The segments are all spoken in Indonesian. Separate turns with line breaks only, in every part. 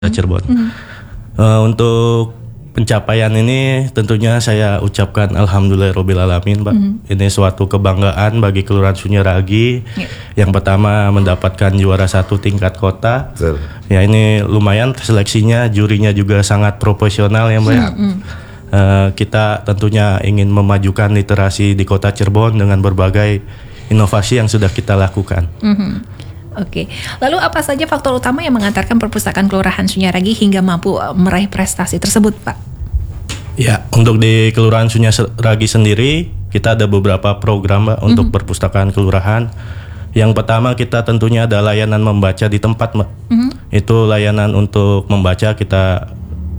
Cirebon. Untuk pencapaian ini tentunya saya ucapkan alhamdulillahirobbilalamin, Mbak. Ini suatu kebanggaan bagi Kelurahan Sunyaragi. Yang pertama mendapatkan juara 1 tingkat kota. Ya, ini lumayan seleksinya, jurinya juga sangat profesional ya, Mbak. Kita tentunya ingin memajukan literasi di Kota Cirebon dengan berbagai inovasi yang sudah kita lakukan.
Oke, lalu apa saja faktor utama yang mengantarkan perpustakaan Kelurahan Sunyaragi hingga mampu meraih prestasi tersebut, Pak?
Ya, untuk di Kelurahan Sunyaragi sendiri kita ada beberapa program, Mbak, untuk perpustakaan kelurahan. Yang pertama kita tentunya ada layanan membaca di tempat, Mbak. Itu layanan untuk membaca kita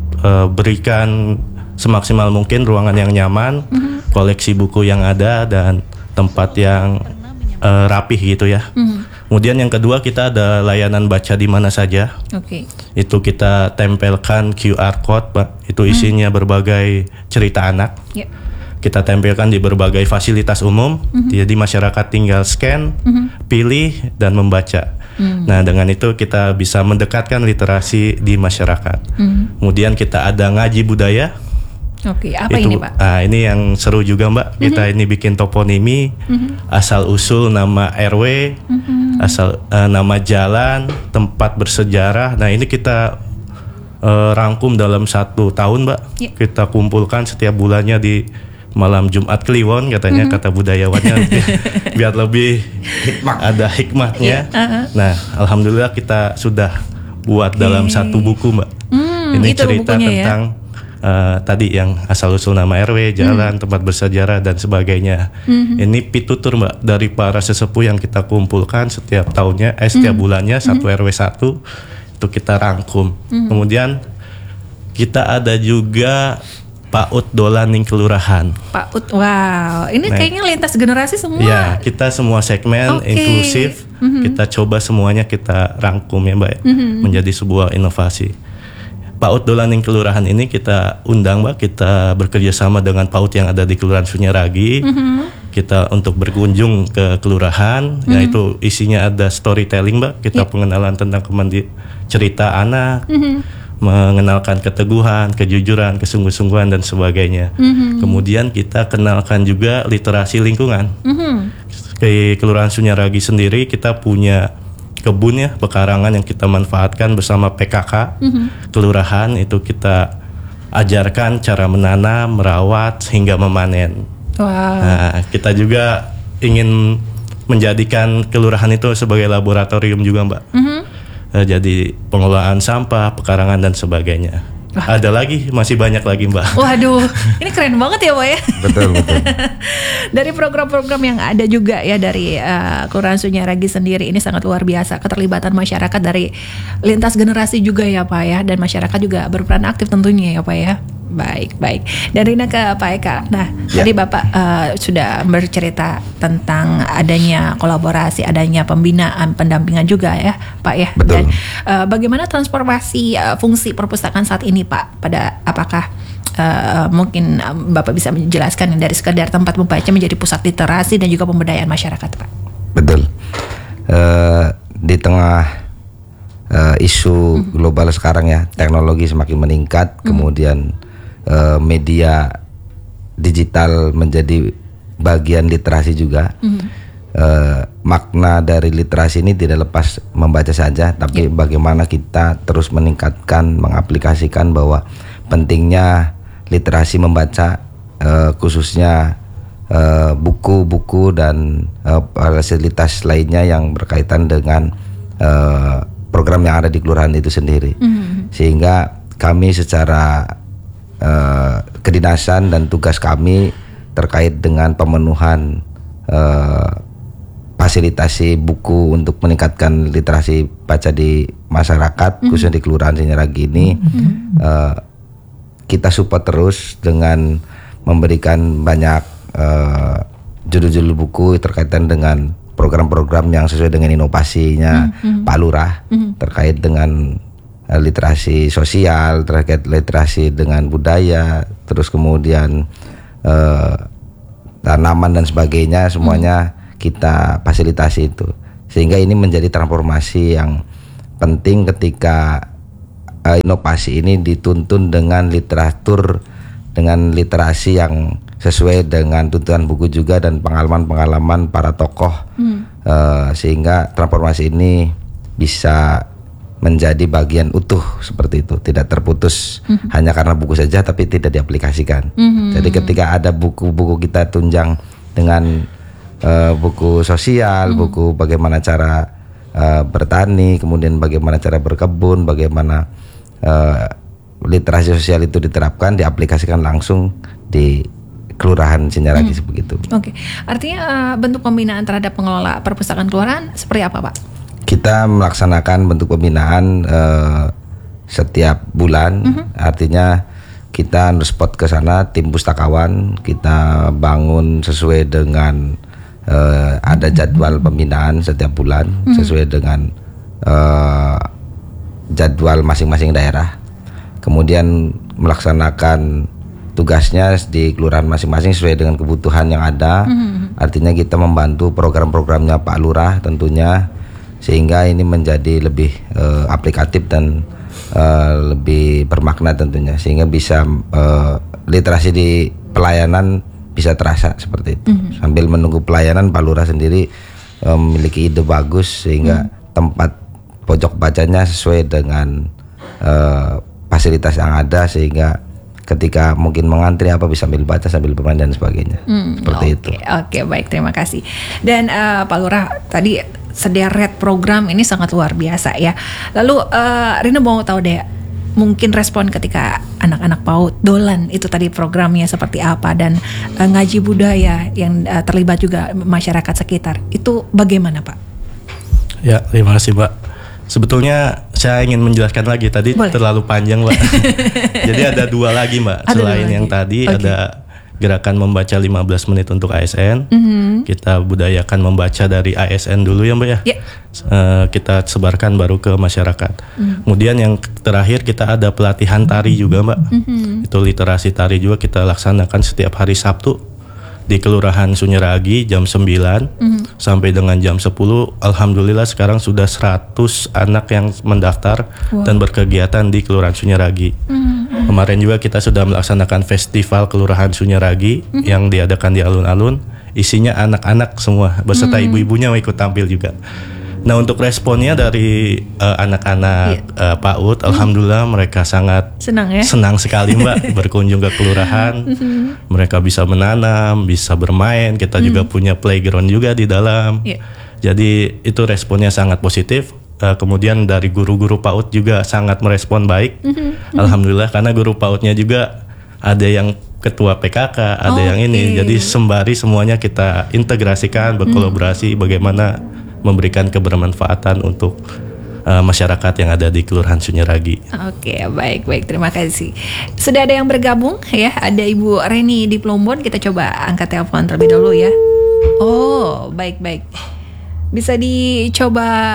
berikan semaksimal mungkin ruangan yang nyaman, koleksi buku yang ada dan tempat yang rapih gitu ya. Kemudian yang kedua kita ada layanan baca di mana saja. Itu kita tempelkan QR code, Pak. Itu isinya berbagai cerita anak. Kita tempelkan di berbagai fasilitas umum. Jadi masyarakat tinggal scan, pilih dan membaca. Nah, dengan itu kita bisa mendekatkan literasi di masyarakat. Kemudian kita ada ngaji budaya.
Apa itu, ini, Pak?
Nah, ini yang seru juga, Mbak. Kita ini bikin toponimi, asal usul nama RW, asal nama jalan, tempat bersejarah. Nah, ini kita rangkum dalam 1 tahun, Mbak. Kita kumpulkan setiap bulannya di malam Jumat Kliwon, katanya kata budayawannya, biar lebih ada hikmahnya. Nah, alhamdulillah kita sudah buat dalam 1 buku, Mbak. Ini cerita tentang tadi yang asal-usul nama RW, jalan, tempat bersejarah dan sebagainya. Ini pitutur, Mbak, dari para sesepuh yang kita kumpulkan setiap tahunnya, setiap bulannya 1 RW 1 itu kita rangkum. Kemudian kita ada juga PAUD Dolaning Kelurahan.
PAUD, wow, ini kayaknya lintas generasi semua.
Ya, kita semua segmen inklusif, kita coba semuanya kita rangkum ya, Mbak, menjadi sebuah inovasi. PAUD Dolaning Kelurahan ini kita undang, Mbak, kita bekerja sama dengan PAUD yang ada di Kelurahan Sunyaragi. Kita untuk berkunjung ke kelurahan, yaitu isinya ada storytelling, Mbak. Kita pengenalan tentang cerita anak, mengenalkan keteguhan, kejujuran, kesungguh-sungguhan dan sebagainya. Kemudian kita kenalkan juga literasi lingkungan. Di Kelurahan Sunyaragi sendiri kita punya kebun ya, pekarangan yang kita manfaatkan bersama PKK kelurahan. Itu kita ajarkan cara menanam, merawat hingga memanen. Nah, kita juga ingin menjadikan kelurahan itu sebagai laboratorium juga, Mbak. Jadi pengelolaan sampah, pekarangan dan sebagainya. Ada lagi, masih banyak lagi, Mbak.
Waduh, ini keren banget ya, Pak ya.
Betul.
Dari program-program yang ada juga ya dari Kelurahan Sunyaragi sendiri, ini sangat luar biasa. Keterlibatan masyarakat dari lintas generasi juga ya, Pak ya. Dan masyarakat juga berperan aktif tentunya ya, Pak ya. Baik. Dari Rina ke Pak Eka. Nah, tadi Bapak sudah bercerita tentang adanya kolaborasi, adanya pembinaan, pendampingan juga ya, Pak ya.
Betul.
Dan bagaimana transformasi fungsi perpustakaan saat ini, Pak? Apakah mungkin Bapak bisa menjelaskan dari sekedar tempat membaca menjadi pusat literasi dan juga pemberdayaan masyarakat, Pak?
Betul. Di tengah isu global sekarang ya, teknologi semakin meningkat, kemudian media digital menjadi bagian literasi juga. Makna dari literasi ini tidak lepas membaca saja, tapi bagaimana kita terus meningkatkan, mengaplikasikan bahwa pentingnya literasi membaca, khususnya buku-buku dan fasilitas lainnya yang berkaitan dengan program yang ada di kelurahan itu sendiri. Sehingga kami secara kedinasan dan tugas kami terkait dengan pemenuhan fasilitasi buku untuk meningkatkan literasi baca di masyarakat, khususnya di Kelurahan Sunyaragi ini, kita support terus dengan memberikan banyak judul-judul buku terkaitan dengan program-program yang sesuai dengan inovasinya Pak Lurah terkait dengan literasi sosial, terkait literasi dengan budaya, terus kemudian tanaman dan sebagainya, semuanya kita fasilitasi itu. Sehingga ini menjadi transformasi yang penting ketika inovasi ini dituntun dengan literatur, dengan literasi yang sesuai dengan tuntutan buku juga dan pengalaman-pengalaman para tokoh, sehingga transformasi ini bisa menjadi bagian utuh seperti itu, tidak terputus hanya karena buku saja tapi tidak diaplikasikan. Jadi ketika ada buku-buku kita tunjang dengan buku sosial, buku bagaimana cara bertani, kemudian bagaimana cara berkebun, bagaimana literasi sosial itu diterapkan, diaplikasikan langsung di Kelurahan Sunyaragi begitu.
Oke, artinya bentuk pembinaan terhadap pengelola perpustakaan kelurahan seperti apa, Pak?
Kita melaksanakan bentuk pembinaan setiap bulan, artinya kita spot ke sana tim pustakawan, kita bangun sesuai dengan ada jadwal pembinaan setiap bulan sesuai dengan jadwal masing-masing daerah. Kemudian melaksanakan tugasnya di kelurahan masing-masing sesuai dengan kebutuhan yang ada. Artinya kita membantu program-programnya Pak Lurah tentunya, sehingga ini menjadi lebih aplikatif dan lebih bermakna tentunya, sehingga bisa literasi di pelayanan bisa terasa seperti itu. Sambil menunggu pelayanan, Pak Lurah sendiri memiliki ide bagus sehingga tempat pojok bacanya sesuai dengan fasilitas yang ada, sehingga ketika mungkin mengantri bisa sambil baca sambil bermain dan sebagainya. Seperti itu.
Oke, baik, terima kasih. Dan Pak Lurah tadi sederet program ini sangat luar biasa ya. Lalu Rina mau tahu deh, mungkin respon ketika anak-anak PAUD dolan itu tadi programnya seperti apa, dan ngaji budaya yang terlibat juga masyarakat sekitar itu bagaimana, Pak?
Ya, terima kasih, Mbak. Sebetulnya saya ingin menjelaskan lagi, tadi terlalu panjang, Mbak. Jadi ada dua lagi, Mbak. Selain yang tadi ada gerakan membaca 15 menit untuk ASN. Kita budayakan membaca dari ASN dulu ya, Mbak ya. Kita sebarkan baru ke masyarakat. Kemudian yang terakhir kita ada pelatihan tari juga, Mbak. Itu literasi tari juga kita laksanakan setiap hari Sabtu di Kelurahan Sunyaragi jam 9 sampai dengan jam 10. Alhamdulillah sekarang sudah 100 anak yang mendaftar dan berkegiatan di Kelurahan Sunyaragi. Kemarin juga kita sudah melaksanakan festival Kelurahan Sunyaragi yang diadakan di alun-alun. Isinya anak-anak semua beserta ibu-ibunya ikut tampil juga. Nah, untuk responnya dari anak-anak PAUD, alhamdulillah mereka sangat senang sekali, Mbak, berkunjung ke kelurahan. Mereka bisa menanam, bisa bermain. Kita juga punya playground juga di dalam. Jadi itu responnya sangat positif. Kemudian dari guru-guru PAUD juga sangat merespon baik. Alhamdulillah, karena guru PAUD-nya juga ada yang ketua PKK, ada yang ini. Jadi sembari semuanya kita integrasikan, berkolaborasi bagaimana memberikan kebermanfaatan untuk masyarakat yang ada di Kelurahan Sunyaragi.
Oke, baik, terima kasih. Sudah ada yang bergabung ya, ada Ibu Reni di Plumbon. Kita coba angkat telepon terlebih dahulu ya. Oh, baik. Bisa dicoba.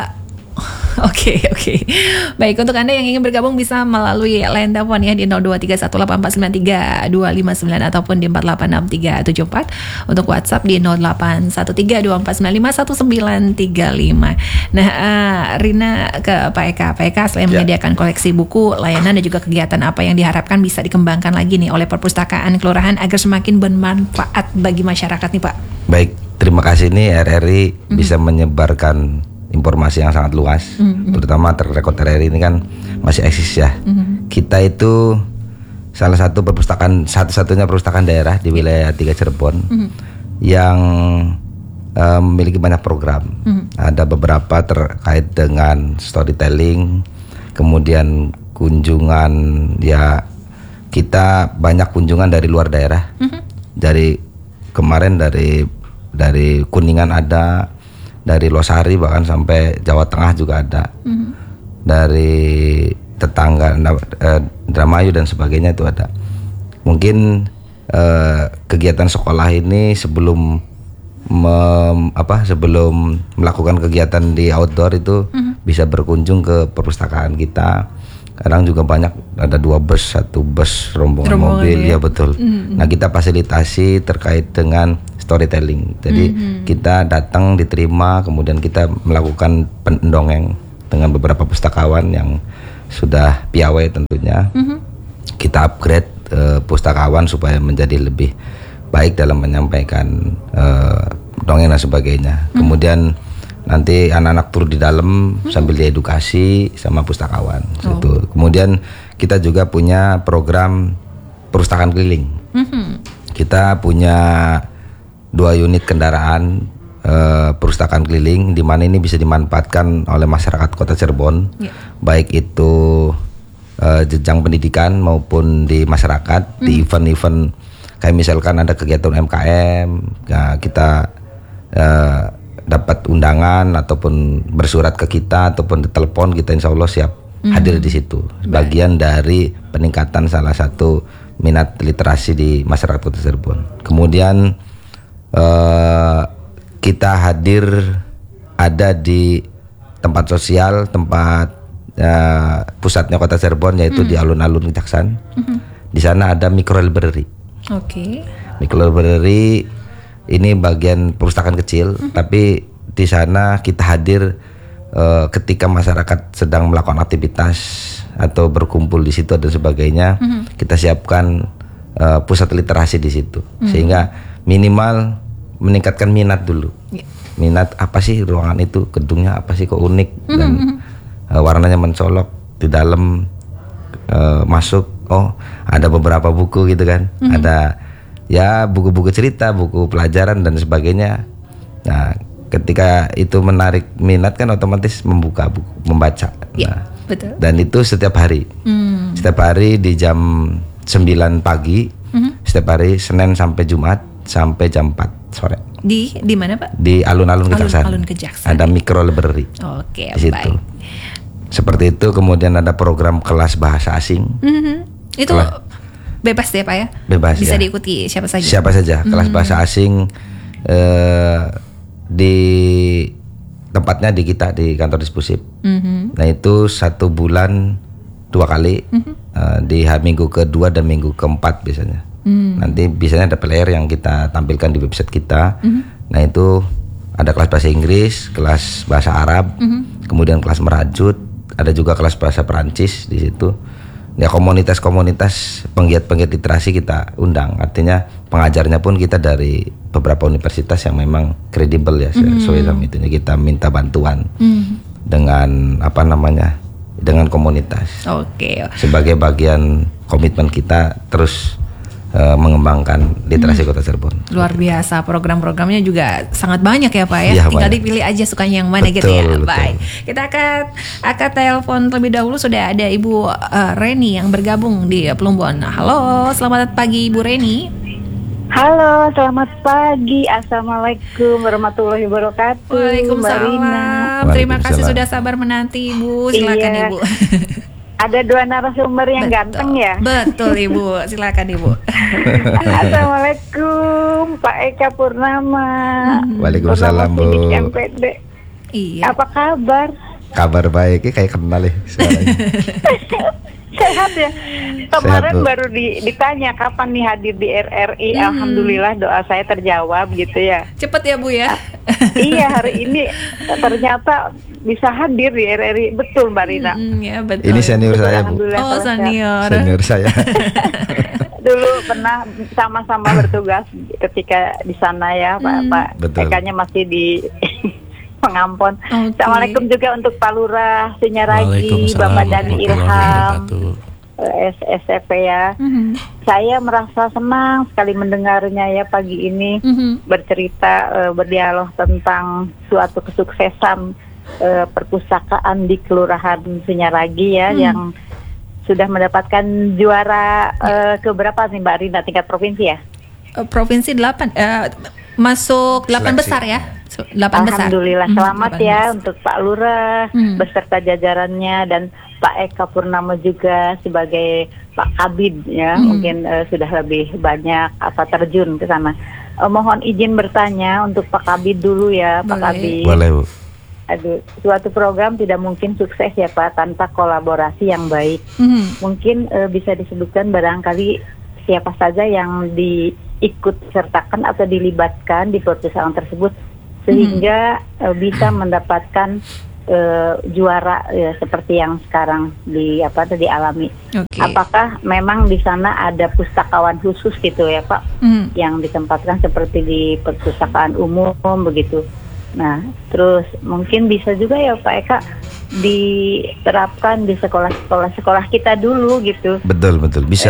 Oke. Baik, untuk Anda yang ingin bergabung bisa melalui line telepon ya di 0231849325 ataupun di 486374. Untuk WhatsApp di 081324951935. Nah, Rina ke Pak Eka selain menyediakan koleksi buku, layanan dan juga kegiatan apa yang diharapkan bisa dikembangkan lagi nih oleh perpustakaan kelurahan agar semakin bermanfaat bagi masyarakat nih, Pak?
Baik, terima kasih nih RRI bisa menyebarkan informasi yang sangat luas, terutama terrekod RRI ini kan masih eksis ya. Kita itu salah satu perpustakaan, satu-satunya perpustakaan daerah di wilayah 3 Cirebon yang memiliki banyak program. Ada beberapa terkait dengan storytelling, kemudian kunjungan, ya kita banyak kunjungan dari luar daerah. Dari kemarin dari Kuningan ada, dari Losari bahkan sampai Jawa Tengah juga ada, dari tetangga Indramayu dan sebagainya itu ada. Mungkin kegiatan sekolah ini sebelum melakukan kegiatan di outdoor itu bisa berkunjung ke perpustakaan kita. Kadang juga banyak, ada 2 bus, 1 bus rombongan mobil ya betul. Nah, kita fasilitasi terkait dengan storytelling. Jadi kita datang, diterima, kemudian kita melakukan pendongeng dengan beberapa pustakawan yang sudah piawai tentunya. Kita upgrade pustakawan supaya menjadi lebih baik dalam menyampaikan dongeng dan sebagainya. Kemudian nanti anak-anak turun di dalam sambil diedukasi sama pustakawan. Gitu. Kemudian kita juga punya program perpustakaan keliling. Kita punya 2 unit kendaraan perpustakaan keliling, di mana ini bisa dimanfaatkan oleh masyarakat Kota Cirebon, baik itu jenjang pendidikan maupun di masyarakat, di event-event kayak misalkan ada kegiatan UMKM, ya kita dapat undangan ataupun bersurat ke kita ataupun ditelepon, kita insya Allah siap hadir di situ. Bagian dari peningkatan salah satu minat literasi di masyarakat Kota Cirebon. Kemudian kita hadir ada di tempat sosial, tempat pusatnya Kota Cirebon, yaitu di alun-alun Kejaksan. Di sana ada micro library. Micro library ini bagian perpustakaan kecil, tapi di sana kita hadir ketika masyarakat sedang melakukan aktivitas atau berkumpul di situ dan sebagainya. Kita siapkan pusat literasi di situ, sehingga minimal meningkatkan minat dulu. Minat apa sih ruangan itu, gedungnya apa sih kok unik dan warnanya mencolok, di dalam masuk, oh ada beberapa buku gitu kan, ada ya buku-buku cerita, buku pelajaran dan sebagainya. Nah, ketika itu menarik minat kan otomatis membuka buku, membaca. Nah,
betul.
Dan itu setiap hari. Setiap hari di jam 9 pagi, setiap hari Senin sampai Jumat sampai jam 4 sore.
Di mana Pak?
Di alun-alun Kejaksan.
Alun Kejaksan.
Ada micro library.
Oke,
di situ.
baik.
Seperti itu. Kemudian ada program kelas bahasa asing.
Itu bebas ya Pak ya?
Bebas.
Bisa
ya.
diikuti siapa saja.
Siapa saja. Kelas bahasa asing di tempatnya di kita di kantor Dispusip. Nah itu 1 bulan 2 kali, di minggu kedua dan minggu keempat biasanya. Nanti biasanya ada player yang kita tampilkan di website kita. Nah itu ada kelas bahasa Inggris, kelas bahasa Arab, kemudian kelas merajut, ada juga kelas bahasa Perancis di situ. Ya komunitas-komunitas penggiat-penggiat literasi kita undang. Artinya pengajarnya pun kita dari beberapa universitas yang memang kredibel ya, sesuai sama itu. Kita minta bantuan dengan dengan komunitas. Sebagai bagian komitmen kita terus mengembangkan literasi Kota Cirebon.
Luar biasa, program-programnya juga sangat banyak ya Pak ya.
Ya,
tinggal
banyak.
dipilih aja sukanya yang mana
Betul,
gitu ya.
betul.
Baik. Kita akan telepon terlebih dahulu, sudah ada Ibu Reni yang bergabung di Plumbon. Halo, selamat pagi Ibu Reni.
Halo, selamat pagi. Assalamualaikum warahmatullahi wabarakatuh.
Waalaikumsalam. Terima kasih
Waalaikumsalam.
sudah sabar menanti Ibu. Silakan
Iya.
Ibu.
Ada 2 narasumber yang ganteng ya.
Betul Ibu, silakan Ibu.
Assalamualaikum Pak Eka Purnama.
Waalaikumsalam, Bu.
Purnama Sidik MPD.
Iya.
Apa kabar?
Kabar baik, kayak kenal ya suaranya.
Sehat ya. Kemarin
Bu.
baru ditanya kapan nih hadir di RRI. Alhamdulillah doa saya terjawab gitu ya.
Cepet ya Bu ya.
Iya, hari ini ternyata bisa hadir di RRI. Betul Mbak Rina.
Ya betul.
Ini senior saya, Bu.
Alhamdulillah,
Oh,
selesai.
senior.
Senior saya.
Dulu pernah sama-sama bertugas ketika di sana ya, Pak
Betul.
Ekanya masih di Pengampon.
Oke.
Assalamualaikum juga untuk Pak Lurah Sinyaragi,
Waalaikumsalam
Bapak Dani
warahmatullahi
Ilham,
wabarakatuh.
SSP ya. Saya merasa senang sekali mendengarnya ya pagi ini bercerita, berdialog tentang suatu kesuksesan perpustakaan di Kelurahan Sinyaragi ya, yang sudah mendapatkan juara keberapa nih Mbak Rina, tingkat provinsi ya?
Provinsi 8 masuk 8
Seleksi.
besar ya. 8 besar.
Alhamdulillah, selamat
8
ya
besar.
untuk Pak Lurah beserta jajarannya dan Pak Eka Purnama juga sebagai Pak Kabid ya, mungkin sudah lebih banyak terjun ke sana. Mohon izin bertanya untuk Pak Kabid dulu ya, Pak
Boleh.
Kabid.
Boleh, Bu.
Aduh, suatu program tidak mungkin sukses ya Pak tanpa kolaborasi yang baik. Mungkin bisa disebutkan barangkali siapa saja yang diikut sertakan atau dilibatkan di perpustakaan tersebut sehingga bisa mendapatkan juara seperti yang sekarang dialami.
Okay.
Apakah memang di sana ada pustakawan khusus gitu ya Pak, yang ditempatkan seperti di perpustakaan umum begitu. Nah, terus mungkin bisa juga ya Pak Eka diterapkan di sekolah kita dulu gitu.
Betul bisa.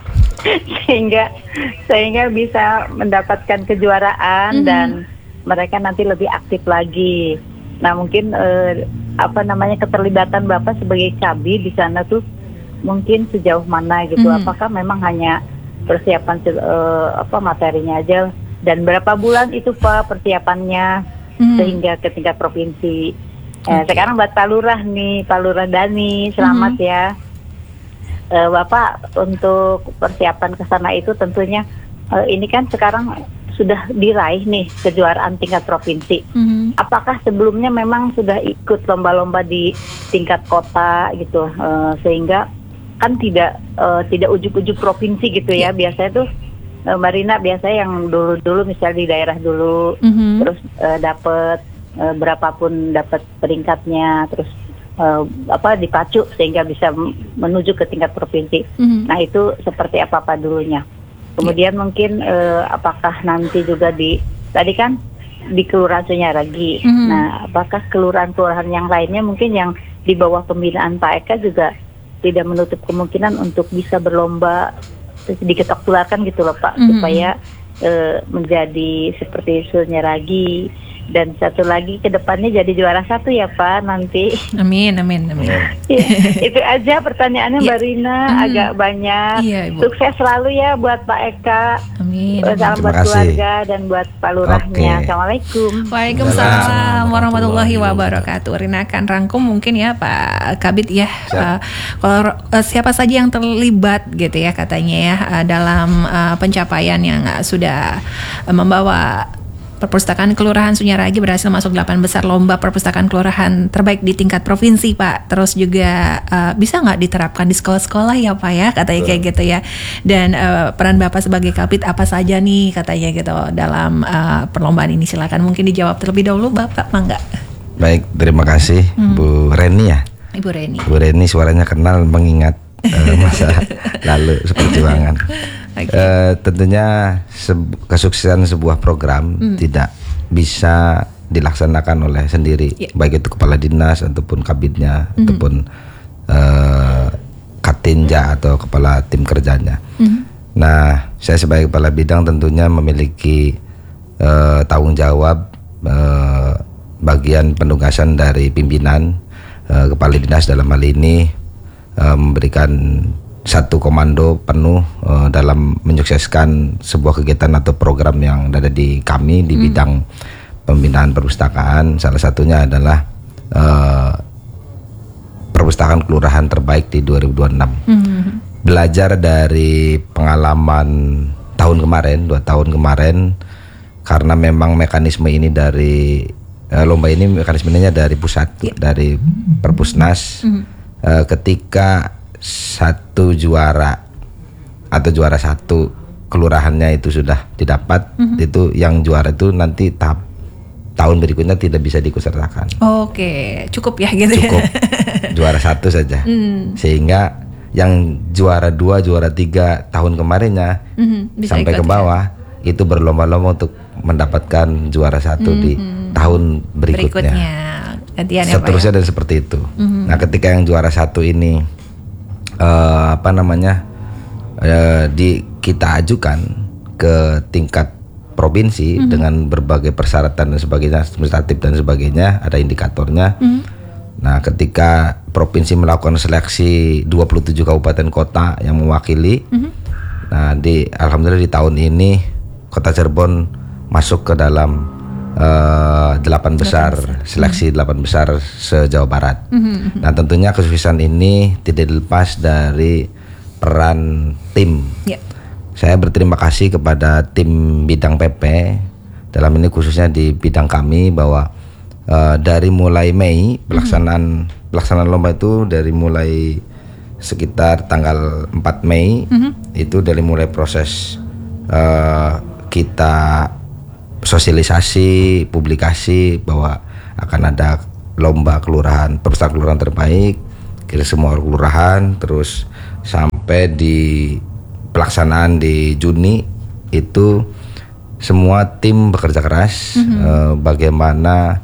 sehingga bisa mendapatkan kejuaraan dan mereka nanti lebih aktif lagi. Nah mungkin keterlibatan Bapak sebagai Kabid di sana tuh mungkin sejauh mana gitu? Apakah memang hanya persiapan materinya aja, dan berapa bulan itu Pak persiapannya sehingga ke tingkat provinsi? Sekarang buat Pak Lurah nih, Pak Lurah Dani, selamat ya. Bapak untuk persiapan ke sana itu tentunya ini kan sekarang sudah diraih nih kejuaraan tingkat provinsi. Apakah sebelumnya memang sudah ikut lomba-lomba di tingkat kota gitu, sehingga kan tidak ujuk-ujuk provinsi gitu ya. Biasanya tuh Mbak Rina biasanya yang dulu misalnya di daerah dulu, terus dapat berapapun dapat peringkatnya, terus dipacu sehingga bisa menuju ke tingkat provinsi. Nah itu seperti apa dulunya. Kemudian mungkin apakah nanti juga tadi kan di Kelurahan Sunyaragi. Nah apakah kelurahan-kelurahan yang lainnya mungkin yang di bawah pembinaan Pak Eka juga tidak menutup kemungkinan untuk bisa berlomba diketok tularkan gitu loh Pak, supaya menjadi seperti Sunyaragi. Dan satu lagi ke depannya jadi juara 1 ya Pak nanti.
Amin.
Ya, itu aja pertanyaannya Mbak Rina, agak banyak.
Iya, Ibu.
Sukses selalu ya buat Pak Eka.
Amin.
Salam buat keluarga dan buat Pak Lurahnya. Assalamualaikum.
Waalaikumsalam warahmatullahi wabarakatuh. Rina akan rangkum mungkin ya Pak Kabid ya. Kalau siapa saja yang terlibat gitu ya katanya ya dalam pencapaian yang sudah membawa Perpustakaan Kelurahan Sunyaragi berhasil masuk 8 besar lomba perpustakaan kelurahan terbaik di tingkat provinsi Pak. Terus juga bisa nggak diterapkan di sekolah-sekolah ya Pak ya, katanya kayak gitu ya. Dan peran Bapak sebagai Kabid apa saja nih katanya gitu dalam perlombaan ini, silakan mungkin dijawab terlebih dahulu Bapak, mangga.
Baik, terima kasih Bu Reni ya.
Ibu Reni.
Bu Reni suaranya kenal mengingat masa lalu seperjuangan. Tentunya kesuksesan sebuah program tidak bisa dilaksanakan oleh sendiri, baik itu kepala dinas ataupun kabidnya ataupun katinja atau kepala tim kerjanya. Nah, saya sebagai kepala bidang tentunya memiliki tanggung jawab bagian penugasan dari pimpinan kepala dinas dalam hal ini memberikan satu komando penuh dalam menyukseskan sebuah kegiatan atau program yang ada di kami di bidang pembinaan perpustakaan. Salah satunya adalah perpustakaan kelurahan terbaik di 2026. Belajar dari pengalaman tahun kemarin, 2 tahun kemarin, karena memang mekanisme ini dari lomba ini mekanismenya dari pusat, dari Perpusnas. Ketika satu juara atau juara 1 kelurahannya itu sudah didapat, itu yang juara itu nanti tahun berikutnya tidak bisa diikutsertakan.
Oke, cukup ya gitu.
Cukup juara 1 saja. Sehingga yang juara 2, juara 3 tahun kemarinnya sampai ke bawah itu berlomba-lomba untuk mendapatkan juara 1 di tahun berikutnya. Seterusnya dan seperti itu. Nah, ketika yang juara 1 ini kita ajukan ke tingkat provinsi dengan berbagai persyaratan dan sebagainya, administratif dan sebagainya, ada indikatornya. Nah, ketika provinsi melakukan seleksi 27 kabupaten kota yang mewakili, nah alhamdulillah di tahun ini Kota Cirebon masuk ke dalam 8 besar, seleksi 8 besar se-Jawa Barat. Nah, tentunya kesuksesan ini tidak dilepas dari peran tim. Saya berterima kasih kepada tim bidang PP dalam ini, khususnya di bidang kami, bahwa dari mulai Mei pelaksanaan lomba itu dari mulai sekitar tanggal 4 Mei itu dari mulai proses kita sosialisasi, publikasi bahwa akan ada lomba kelurahan, perpustakaan kelurahan terbaik ke semua kelurahan, terus sampai di pelaksanaan di Juni itu semua tim bekerja keras bagaimana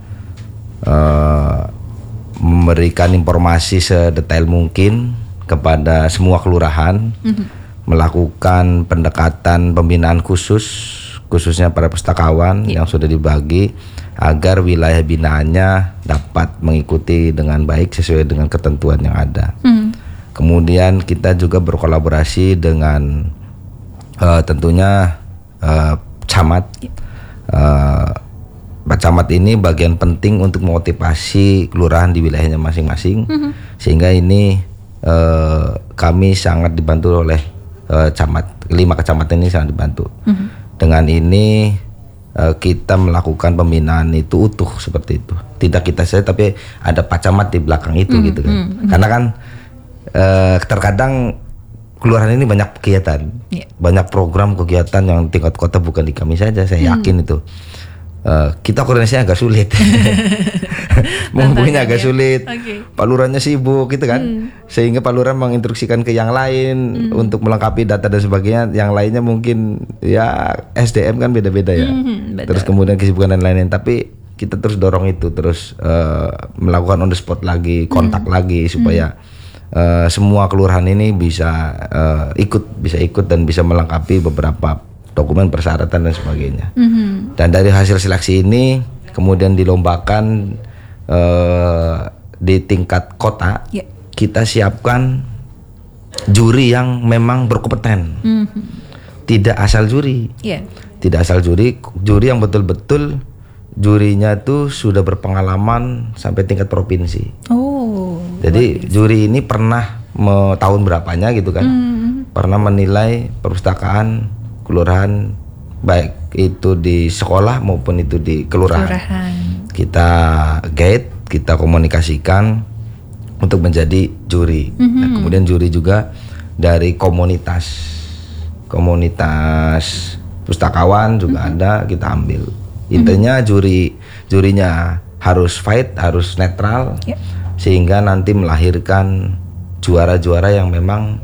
memberikan informasi sedetail mungkin kepada semua kelurahan, melakukan pendekatan pembinaan khususnya para pustakawan yang sudah dibagi agar wilayah binaannya dapat mengikuti dengan baik sesuai dengan ketentuan yang ada. Kemudian kita juga berkolaborasi dengan tentunya camat. Pak Camat ini bagian penting untuk memotivasi kelurahan di wilayahnya masing-masing, sehingga ini kami sangat dibantu oleh camat. 5 kecamatan ini sangat dibantu. Dengan ini kita melakukan pembinaan itu utuh seperti itu. Tidak kita saja, tapi ada Pak Camat di belakang itu gitu kan. Karena kan terkadang kelurahan ini banyak kegiatan, banyak program kegiatan yang tingkat kota, bukan di kami saja. Saya yakin itu. Kita koordinasinya agak sulit, menghubunginya agak sulit. Pak Lurahnya sibuk gitu kan, sehingga Pak Lurah menginstruksikan ke yang lain untuk melengkapi data dan sebagainya. Yang lainnya mungkin ya SDM kan beda-beda ya. Terus kemudian kesibukan dan lain-lain. Tapi kita terus dorong itu, terus melakukan on the spot lagi, kontak lagi supaya semua kelurahan ini bisa ikut dan bisa melengkapi beberapa dokumen persyaratan dan sebagainya. Dan dari hasil seleksi ini kemudian dilombakan di tingkat kota. Kita siapkan juri yang memang berkompeten. Tidak asal juri. Tidak asal juri, juri yang betul-betul jurinya tuh sudah berpengalaman sampai tingkat provinsi. Jadi juri ini pernah tahun berapanya gitu kan, pernah menilai perpustakaan kelurahan, baik itu di sekolah maupun itu di kelurahan. Kita guide, kita komunikasikan untuk menjadi juri. Nah, kemudian juri juga dari komunitas pustakawan juga ada, kita ambil. Intinya jurinya harus fight, harus netral, sehingga nanti melahirkan juara-juara yang memang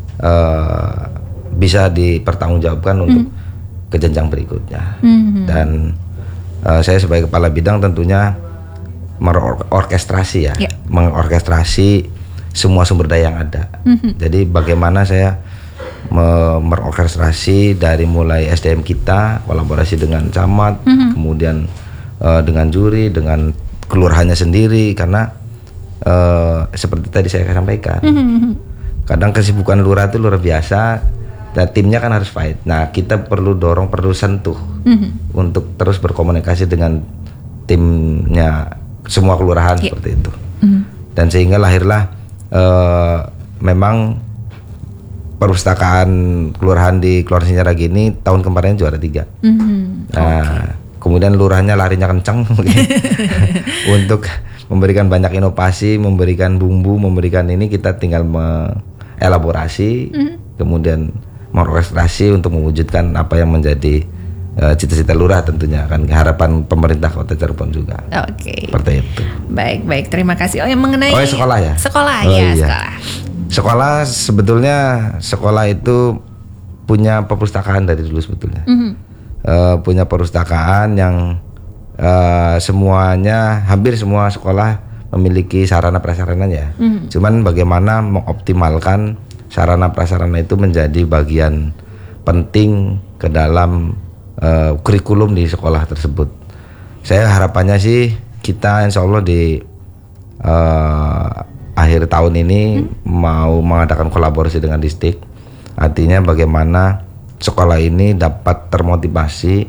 bisa dipertanggungjawabkan untuk ke jenjang berikutnya. Dan saya sebagai kepala bidang tentunya mengorkestrasi mengorkestrasi semua sumber daya yang ada. Jadi bagaimana saya mengorkestrasi dari mulai SDM kita, kolaborasi dengan camat, kemudian dengan juri, dengan kelurahannya sendiri, karena seperti tadi saya sampaikan, kadang kesibukan lurah itu luar biasa. Dan timnya kan harus fight. Nah, kita perlu dorong, perlu sentuh untuk terus berkomunikasi dengan timnya semua kelurahan seperti itu. Dan sehingga lahirlah memang perpustakaan kelurahan di Kelurahan Sinyaragi ini tahun kemarin juara 3. Nah, kemudian lurahnya larinya kencang untuk memberikan banyak inovasi, memberikan bumbu, memberikan ini, kita tinggal mengelaborasi, kemudian mengorkestrasi untuk mewujudkan apa yang menjadi cita-cita lurah, tentunya kan harapan pemerintah Kota Cirebon juga. Seperti itu. Baik,
terima kasih. Yang mengenai
sekolah ya. Sekolah sebetulnya sekolah itu punya perpustakaan dari dulu sebetulnya. Punya perpustakaan yang semuanya, hampir semua sekolah memiliki sarana prasarananya. Cuman bagaimana mengoptimalkan sarana prasarana itu menjadi bagian penting ke dalam kurikulum di sekolah tersebut. Saya harapannya sih kita insya Allah di akhir tahun ini mau mengadakan kolaborasi dengan distrik. Artinya bagaimana sekolah ini dapat termotivasi.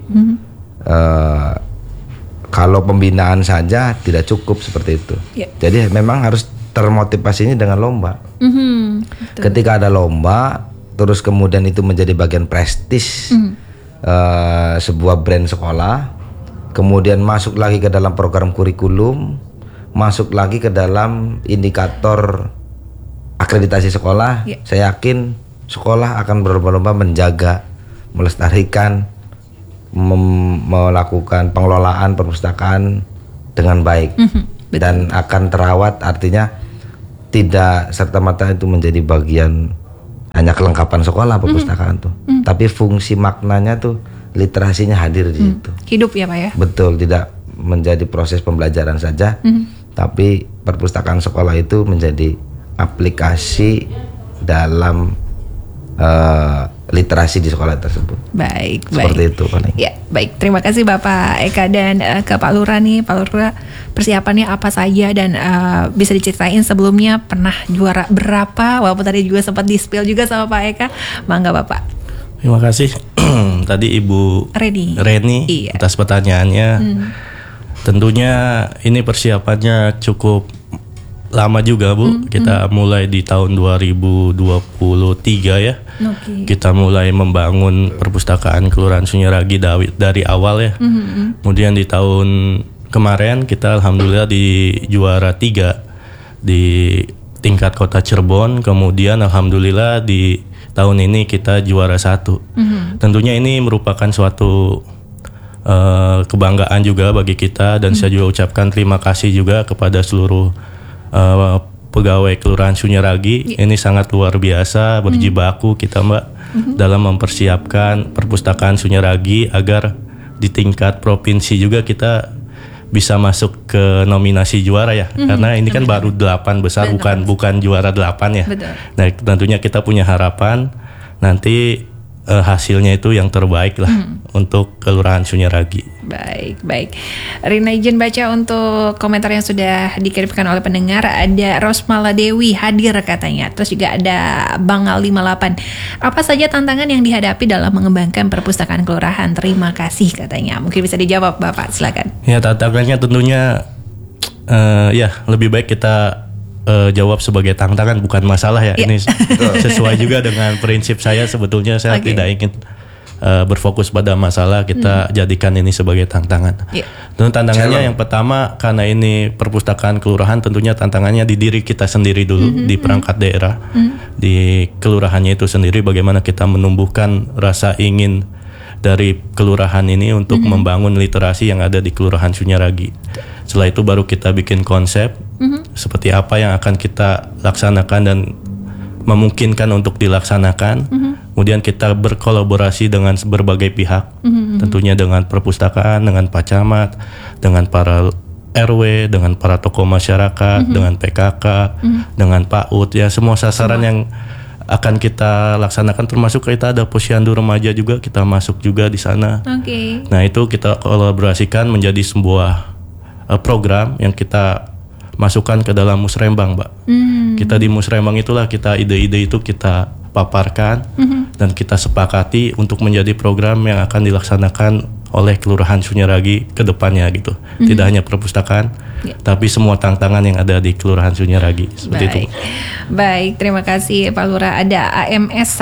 Kalau pembinaan saja tidak cukup seperti itu. Jadi memang harus termotivasinya dengan lomba. Ketika ada lomba, terus kemudian itu menjadi bagian prestis sebuah brand sekolah, kemudian masuk lagi ke dalam program kurikulum, masuk lagi ke dalam indikator akreditasi sekolah. Saya yakin sekolah akan berlomba-lomba menjaga, melestarikan, melakukan pengelolaan perpustakaan dengan baik. dan akan terawat, artinya tidak serta-merta itu menjadi bagian hanya kelengkapan sekolah perpustakaan tuh, tapi fungsi maknanya tuh literasinya hadir di situ.
Hidup ya Pak ya.
Betul, tidak menjadi proses pembelajaran saja, tapi perpustakaan sekolah itu menjadi aplikasi dalam literasi di sekolah tersebut.
Baik.
Seperti itu paling.
Ya, baik. Terima kasih Bapak Eka dan ke Pak Lurah nih. Pak Lurah, persiapannya apa saja dan bisa diceritain sebelumnya pernah juara berapa? Walaupun tadi juga sempat di-spill juga sama Pak Eka. Mangga Bapak.
Terima kasih tadi Ibu Reni
iya.
atas pertanyaannya. Tentunya ini persiapannya cukup lama juga Bu. Kita mulai di tahun 2023 ya.
Okay.
Kita mulai membangun perpustakaan Kelurahan Sunyaragi dari awal ya. Kemudian di tahun kemarin kita alhamdulillah di juara 3 di tingkat Kota Cirebon. Kemudian alhamdulillah di tahun ini kita juara 1. Tentunya ini merupakan suatu kebanggaan juga bagi kita, dan saya juga ucapkan terima kasih juga kepada seluruh pegawai Kelurahan Sunyaragi. Ini sangat luar biasa berjibaku kita Mbak dalam mempersiapkan perpustakaan Sunyaragi agar di tingkat provinsi juga kita bisa masuk ke nominasi juara ya. Karena ini kan baru 8 besar, bukan juara 8 ya.
Betul.
Nah, tentunya kita punya harapan nanti hasilnya itu yang terbaik lah untuk Kelurahan Sunyaragi.
Baik. Rina izin baca untuk komentar yang sudah dikirimkan oleh pendengar. Ada Rosmala Dewi hadir katanya. Terus juga ada Bangal 58. Apa saja tantangan yang dihadapi dalam mengembangkan perpustakaan kelurahan? Terima kasih katanya. Mungkin bisa dijawab Bapak, silakan.
Ya, tantangannya tentunya ya lebih baik kita jawab sebagai tantangan, bukan masalah ya. Ini sesuai juga dengan prinsip saya. Sebetulnya saya tidak ingin berfokus pada masalah, kita jadikan ini sebagai tantangan. Dan tantangannya yang pertama, karena ini perpustakaan kelurahan, tentunya tantangannya di diri kita sendiri dulu, di perangkat daerah, di kelurahannya itu sendiri, bagaimana kita menumbuhkan rasa ingin dari kelurahan ini untuk membangun literasi yang ada di Kelurahan Sunyaragi. Setelah itu baru kita bikin konsep seperti apa yang akan kita laksanakan dan memungkinkan untuk dilaksanakan. Kemudian kita berkolaborasi dengan berbagai pihak, tentunya dengan perpustakaan, dengan Pak Camat, dengan para RW, dengan para tokoh masyarakat, dengan PKK, dengan PAUD, ya semua sasaran yang akan kita laksanakan, termasuk kita ada posyandu remaja juga, kita masuk juga di sana. Nah itu kita kolaborasikan menjadi sebuah program yang kita masukkan ke dalam musrembang, Mbak. Kita di musrembang itulah kita ide-ide itu kita paparkan dan kita sepakati untuk menjadi program yang akan dilaksanakan oleh Kelurahan Sunyaragi ke depannya gitu. Tidak hanya perpustakaan, tapi semua tantangan yang ada di Kelurahan Sunyaragi. Seperti itu.
Baik, terima kasih Pak Lurah. Ada AMS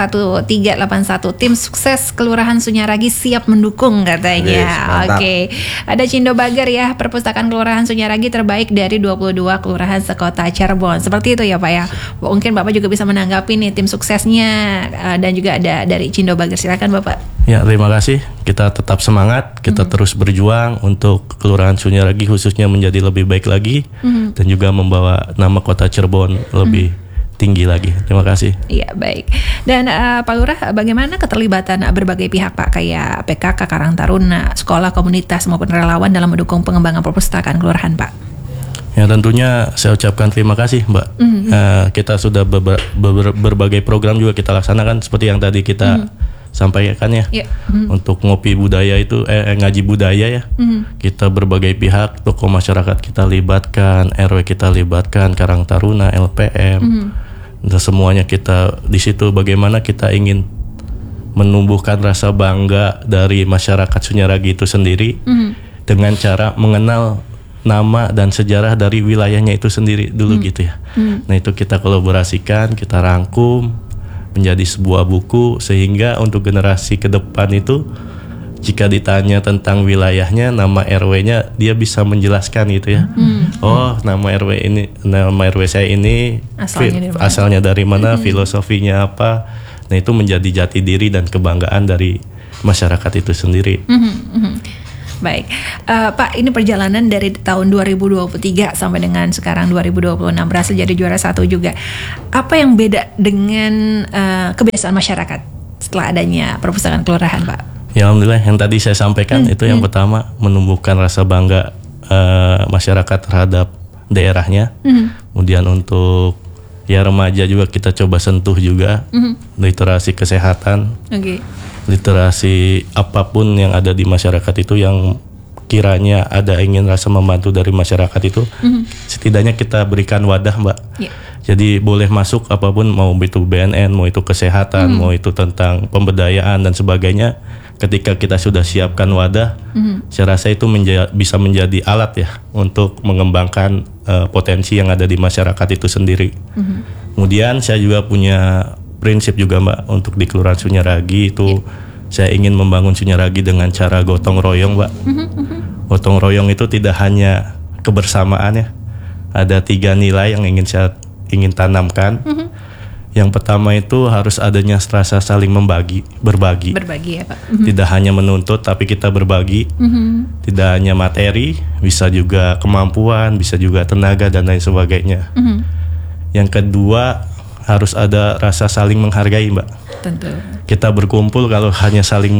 1381, tim sukses Kelurahan Sunyaragi siap mendukung katanya. Oke. Ada Cindo Bager ya, perpustakaan Kelurahan Sunyaragi terbaik dari 22 kelurahan sekota Cirebon. Seperti itu ya Pak ya. Mungkin Bapak juga bisa menanggapi nih tim suksesnya, dan juga ada dari Cindo Bager. Silakan Bapak.
Ya, terima kasih. Kita tetap semangat, kita terus berjuang untuk Kelurahan Sunyaragi khususnya menjadi lebih baik lagi, dan juga membawa nama kota Cirebon lebih tinggi lagi. Terima kasih.
Iya, baik. Dan Pak Lurah, bagaimana keterlibatan berbagai pihak Pak, kayak PKK, Karang Taruna, sekolah, komunitas maupun relawan dalam mendukung pengembangan perpustakaan kelurahan Pak?
Ya, tentunya saya ucapkan terima kasih Mbak. Kita sudah berbagai program juga kita laksanakan seperti yang tadi kita sampaikan ya. Untuk ngopi budaya itu ngaji budaya ya. Kita berbagai pihak, tokoh masyarakat kita libatkan, RW kita libatkan, Karang Taruna, LPM. Dan semuanya kita di situ, bagaimana kita ingin menumbuhkan rasa bangga dari masyarakat Sunyaragi itu sendiri dengan cara mengenal nama dan sejarah dari wilayahnya itu sendiri dulu gitu ya. Nah itu kita kolaborasikan, kita rangkum menjadi sebuah buku, sehingga untuk generasi ke depan itu jika ditanya tentang wilayahnya, nama RW-nya, dia bisa menjelaskan gitu ya. Oh, nama RW ini, nama RW saya ini asalnya dari mana, filosofinya apa. Nah itu menjadi jati diri dan kebanggaan dari masyarakat itu sendiri.
Baik, Pak, ini perjalanan dari tahun 2023 sampai dengan sekarang 2026 berhasil jadi juara 1 juga. Apa yang beda dengan kebiasaan masyarakat setelah adanya perpustakaan kelurahan, Pak?
Ya alhamdulillah, yang tadi saya sampaikan itu yang pertama menumbuhkan rasa bangga masyarakat terhadap daerahnya. Kemudian untuk ya remaja juga kita coba sentuh juga literasi kesehatan. Literasi apapun yang ada di masyarakat itu yang kiranya ada ingin rasa membantu dari masyarakat itu, setidaknya kita berikan wadah, Mbak. Jadi boleh masuk apapun, mau itu BNN, mau itu kesehatan, mau itu tentang pemberdayaan dan sebagainya. Ketika kita sudah siapkan wadah, saya rasa itu bisa menjadi alat ya untuk mengembangkan potensi yang ada di masyarakat itu sendiri. Kemudian saya juga punya prinsip juga, Mbak, untuk di Kelurahan Sunyaragi itu saya ingin membangun Sunyaragi dengan cara gotong royong, Mbak. Gotong royong itu tidak hanya kebersamaan ya. Ada 3 nilai yang ingin tanamkan. Yang pertama itu harus adanya rasa saling berbagi. Berbagi ya, Pak. Tidak hanya menuntut tapi kita berbagi. Tidak hanya materi, bisa juga kemampuan, bisa juga tenaga dan lain sebagainya. Yang kedua harus ada rasa saling menghargai, Mbak. Tentu. Kita berkumpul kalau hanya saling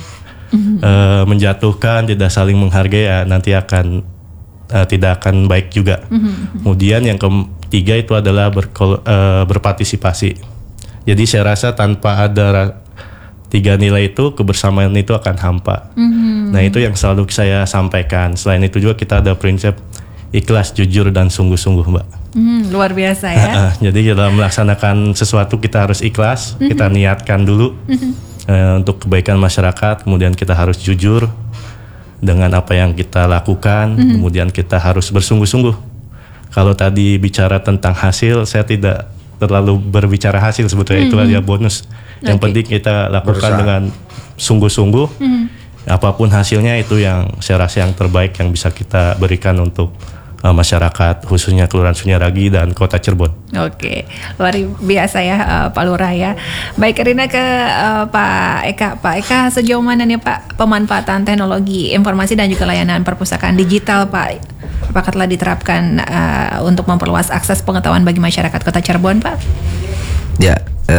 menjatuhkan, tidak saling menghargai, ya nanti akan tidak akan baik juga. Kemudian yang ketiga itu adalah berpartisipasi. Jadi saya rasa tanpa ada 3 nilai itu, kebersamaan itu akan hampa. Nah itu yang selalu saya sampaikan. Selain itu juga kita ada prinsip ikhlas, jujur, dan sungguh-sungguh, Mbak.
Luar biasa ya.
Jadi dalam melaksanakan sesuatu kita harus ikhlas, kita niatkan dulu untuk kebaikan masyarakat, kemudian kita harus jujur dengan apa yang kita lakukan, kemudian kita harus bersungguh-sungguh. Kalau tadi bicara tentang hasil, saya tidak terlalu berbicara hasil sebetulnya, itu aja bonus. Yang penting kita lakukan dengan sungguh-sungguh. Apapun hasilnya itu yang saya rasa yang terbaik yang bisa kita berikan untuk masyarakat, khususnya Kelurahan Sunyaragi dan Kota Cirebon.
Oke, luar biasa ya Pak Lurah ya. Baik, Rina ke Pak Eka. Pak Eka, sejauh mana nih Pak pemanfaatan teknologi informasi dan juga layanan perpustakaan digital, Pak? Apakah telah diterapkan untuk memperluas akses pengetahuan bagi masyarakat Kota Cirebon, Pak?
Ya,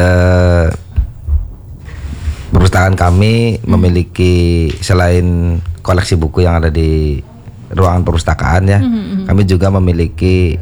perpustakaan kami memiliki selain koleksi buku yang ada di ruangan perpustakaan ya, kami juga memiliki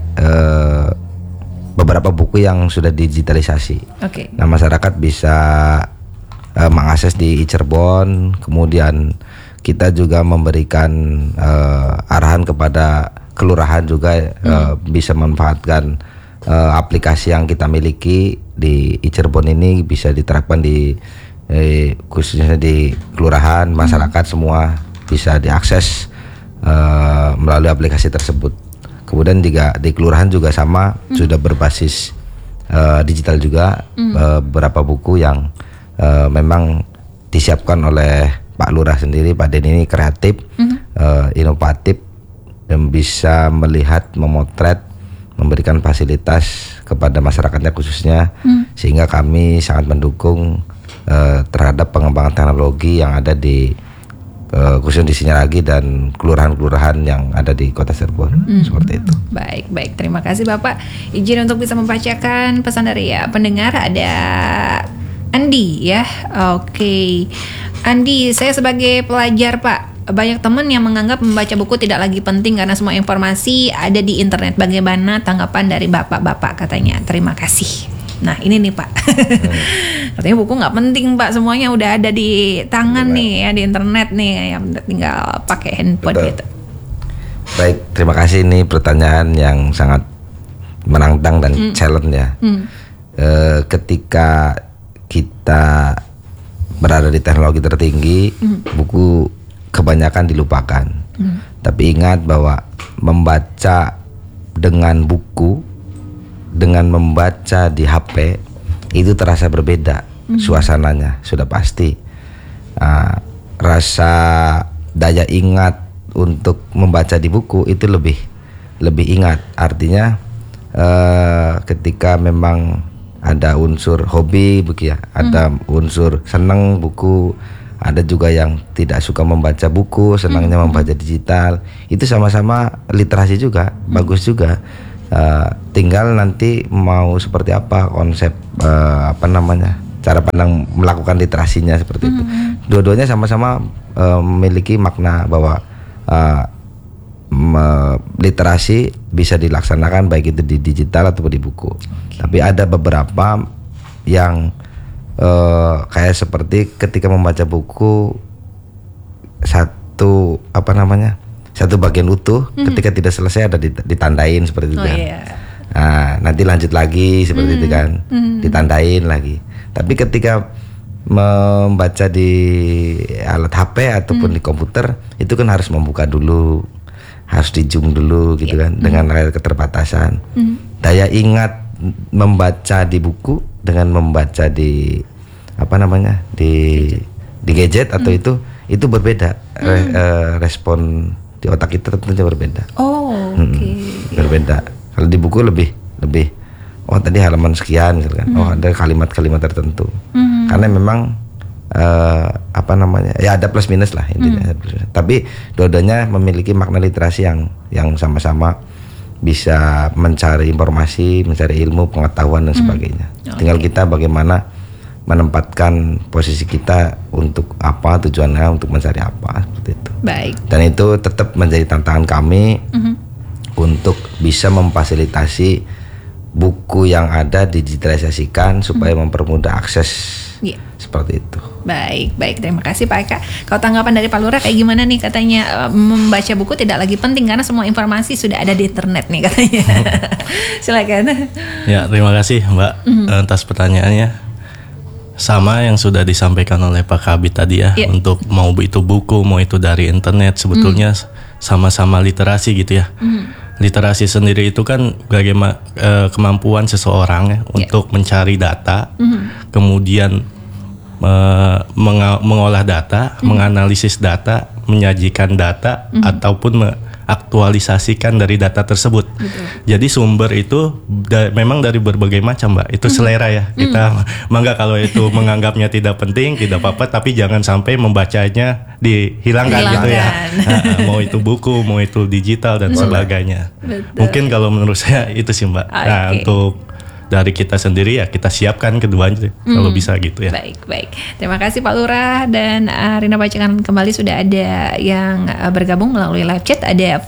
beberapa buku yang sudah digitalisasi. Nah, masyarakat bisa mengakses di Cirebon. Kemudian kita juga memberikan arahan kepada kelurahan juga bisa memanfaatkan aplikasi yang kita miliki di Cirebon ini, bisa diterapkan di khususnya di kelurahan. Masyarakat semua bisa diakses melalui aplikasi tersebut. Kemudian juga di kelurahan juga sama, sudah berbasis digital juga. Beberapa buku yang memang disiapkan oleh Pak Lurah sendiri. Pak Den ini kreatif, inovatif, dan bisa melihat, memotret, memberikan fasilitas kepada masyarakatnya khususnya, sehingga kami sangat mendukung terhadap pengembangan teknologi yang ada di khususnya di Sunyaragi dan kelurahan-kelurahan yang ada di Kota Cirebon. Seperti itu.
Baik, terima kasih Bapak. Izin untuk bisa membacakan pesan dari pendengar. Ada Andi ya. Oke. Andi, saya sebagai pelajar Pak, banyak teman yang menganggap membaca buku tidak lagi penting karena semua informasi ada di internet. Bagaimana tanggapan dari Bapak-Bapak katanya? Terima kasih. Nah ini nih Pak, katanya buku nggak penting Pak, semuanya udah ada di tangan nih ya, di internet nih, yang tinggal pakai handphone. Betul. Gitu.
Baik, terima kasih, ini pertanyaan yang sangat menantang dan challenge ya. Ketika kita berada di teknologi tertinggi, buku kebanyakan dilupakan. Tapi ingat bahwa membaca dengan buku, dengan membaca di HP itu terasa berbeda. Suasananya sudah pasti. Rasa daya ingat untuk membaca di buku itu lebih ingat. Artinya ketika memang ada unsur hobi buku ya, ada unsur senang buku, ada juga yang tidak suka membaca buku, senangnya membaca digital. Itu sama-sama literasi juga, bagus juga. Tinggal nanti mau seperti apa konsep cara pandang melakukan literasinya seperti itu. Dua-duanya sama-sama memiliki makna bahwa literasi bisa dilaksanakan baik itu di digital ataupun di buku. Tapi ada beberapa yang kayak seperti ketika membaca buku satu bagian utuh, ketika tidak selesai ada ditandain seperti itu kan. Nah, nanti lanjut lagi seperti itu kan, ditandain lagi. Tapi ketika membaca di alat HP ataupun di komputer itu kan harus membuka dulu, harus di zoom dulu gitu kan, dengan keterbatasan. Daya ingat membaca di buku dengan membaca di di gadget atau itu berbeda. Respon di otak kita tentunya berbeda. Berbeda. Kalau di buku lebih tadi halaman sekian misalkan, ada kalimat-kalimat tertentu. Karena memang ada plus minus lah intinya. Tapi dua-duanya memiliki makna literasi yang sama-sama bisa mencari informasi, mencari ilmu, pengetahuan dan sebagainya. Tinggal kita bagaimana menempatkan posisi kita untuk apa, tujuannya untuk mencari apa, seperti itu.
Baik.
Dan itu tetap menjadi tantangan kami untuk bisa memfasilitasi buku yang ada digitalisasikan supaya mempermudah akses. Seperti itu.
Baik, terima kasih Pak Eka. Kalau tanggapan dari Pak Lurah kayak gimana nih, katanya membaca buku tidak lagi penting karena semua informasi sudah ada di internet nih katanya. Silakan.
Ya, terima kasih Mbak atas pertanyaannya. Sama yang sudah disampaikan oleh Pak Kabit tadi ya, untuk mau itu buku, mau itu dari internet, sebetulnya sama-sama literasi gitu ya. Literasi sendiri itu kan bagaimana kemampuan seseorang ya untuk mencari data, kemudian mengolah data, menganalisis data, menyajikan data, ataupun mengaktualisasikan dari data tersebut. Jadi sumber itu memang dari berbagai macam, Mbak. Itu selera ya. Kita mangga kalau itu menganggapnya tidak penting, tidak apa-apa, tapi jangan sampai membacanya dihilangkan gitu ya. Mau itu buku, mau itu digital dan sebagainya. Mungkin kalau menurut saya itu sih, Mbak. Nah, untuk dari kita sendiri ya kita siapkan keduanya kalau bisa gitu ya.
Baik. Terima kasih Pak Lurah, dan Rina bacakan kembali sudah ada yang bergabung melalui live chat. Ada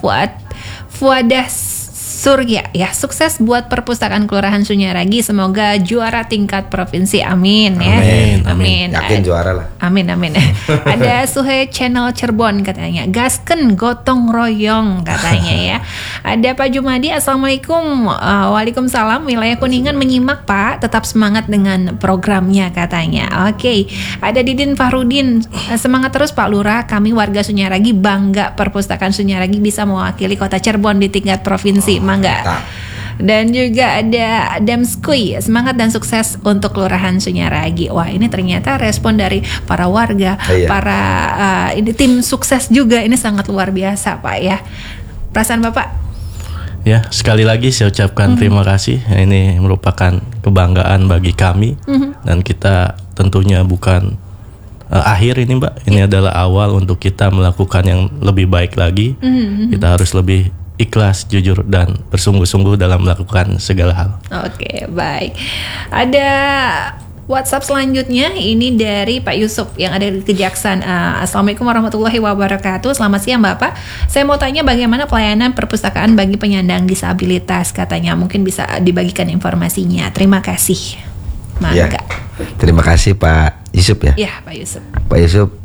Fuadah Surya ya, sukses buat perpustakaan Kelurahan Sunyaragi, semoga juara tingkat provinsi, amin ya. Amin.
Yakin juara lah.
Amin. Ada Suhe Channel Cirebon katanya, gasken gotong royong katanya ya. Ada Pak Jumadi, assalamualaikum. Waalaikumsalam. Wilayah Kuningan menyimak Pak, tetap semangat dengan programnya katanya. Oke. Ada Didin Fahrudin, semangat terus Pak Lurah, kami warga Sunyaragi bangga perpustakaan Sunyaragi bisa mewakili kota Cirebon di tingkat provinsi. Mangga. Dan juga ada Damskui, semangat dan sukses untuk Kelurahan Sunyaragi. Wah, ini ternyata respon dari para warga, para ini tim sukses juga, ini sangat luar biasa Pak ya. Perasaan Bapak?
Ya, sekali lagi saya ucapkan terima kasih. Ini merupakan kebanggaan bagi kami, dan kita tentunya bukan akhir ini Mbak. Ini adalah awal untuk kita melakukan yang lebih baik lagi. Kita harus lebih ikhlas, jujur, dan bersungguh-sungguh dalam melakukan segala hal.
Oke, baik. Ada WhatsApp selanjutnya, ini dari Pak Yusuf yang ada di Kejaksaan. Assalamualaikum warahmatullahi wabarakatuh. Selamat siang Bapak. Saya mau tanya bagaimana pelayanan perpustakaan bagi penyandang disabilitas, katanya. Mungkin bisa dibagikan informasinya. Terima kasih. Mangga.
Ya, terima kasih Pak Yusuf ya.
Iya Pak Yusuf.
Pak Yusuf,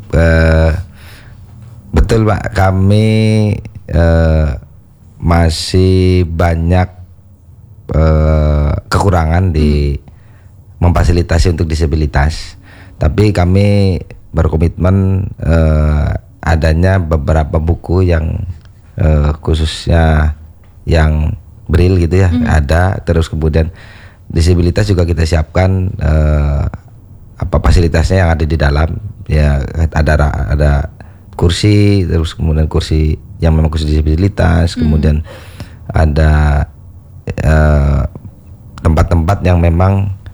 betul Pak, kami masih banyak kekurangan di memfasilitasi untuk disabilitas. Tapi kami berkomitmen adanya beberapa buku yang khususnya yang braille gitu ya, ada. Terus kemudian disabilitas juga kita siapkan fasilitasnya yang ada di dalam ya, ada kursi, terus kemudian kursi yang memang kursi disabilitas, kemudian ada tempat-tempat yang memang